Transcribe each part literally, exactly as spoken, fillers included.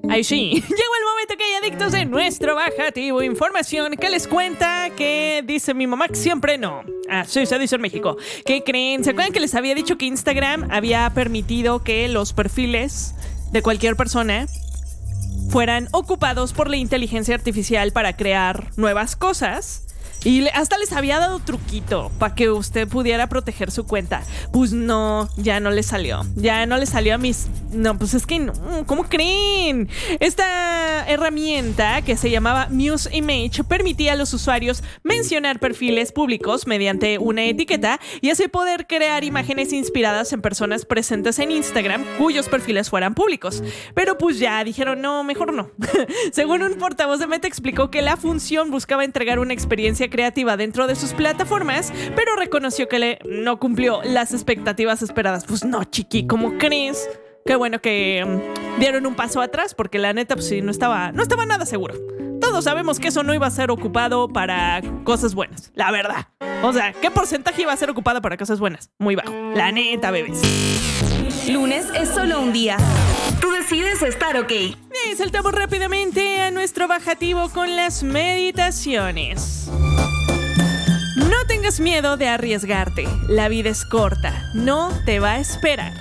Ay, sí. Llegó el momento que hay adictos de nuestro bajativo. Información que les cuenta que dice mi mamá que siempre no. Así se dice en México. ¿Qué creen? ¿Se acuerdan que les había dicho que Instagram había permitido que los perfiles de cualquier persona fueran ocupados por la inteligencia artificial para crear nuevas cosas? Y hasta les había dado truquito para que usted pudiera proteger su cuenta. Pues no, ya no le salió. Ya no le salió a mis... No, pues es que no. ¿Cómo creen? Esta herramienta que se llamaba Muse Image permitía a los usuarios mencionar perfiles públicos mediante una etiqueta y así poder crear imágenes inspiradas en personas presentes en Instagram cuyos perfiles fueran públicos. Pero pues ya dijeron, no, mejor no. Según un portavoz de Meta explicó que la función buscaba entregar una experiencia creativa dentro de sus plataformas, pero reconoció que le no cumplió las expectativas esperadas. Pues no, chiqui, ¿cómo crees? Qué bueno que um, dieron un paso atrás, porque la neta, pues sí, no estaba, no estaba nada seguro. Todos sabemos que eso no iba a ser ocupado para cosas buenas, la verdad. O sea, ¿qué porcentaje iba a ser ocupado para cosas buenas? Muy bajo. La neta, bebés. Lunes es solo un día. Tú decides estar ok. Y saltamos rápidamente a nuestro bajativo con las meditaciones. No tengas miedo de arriesgarte. La vida es corta. No te va a esperar.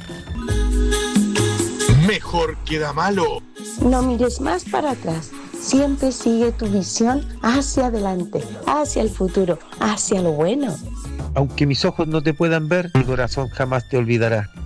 Mejor queda malo. No mires más para atrás. Siempre sigue tu visión hacia adelante, hacia el futuro, hacia lo bueno. Aunque mis ojos no te puedan ver, mi corazón jamás te olvidará.